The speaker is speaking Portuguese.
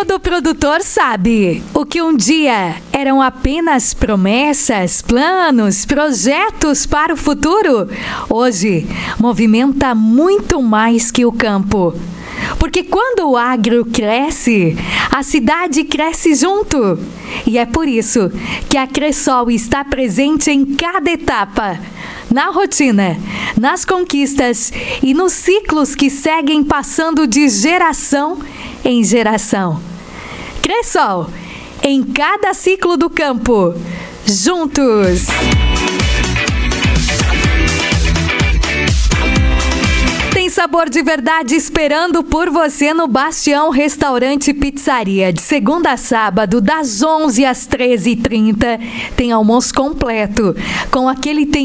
Todo produtor sabe o que um dia eram apenas promessas, planos, projetos para o futuro, hoje movimenta muito mais que o campo. Porque quando o agro cresce, a cidade cresce junto. E é por isso que a Cressol está presente em cada etapa, na rotina, nas conquistas e nos ciclos que seguem passando de geração em geração. Cressol, em cada ciclo do campo, juntos! Tem sabor de verdade esperando por você no Bastião Restaurante e Pizzaria. De segunda a sábado, das 11 às 13h30, tem almoço completo, com aquele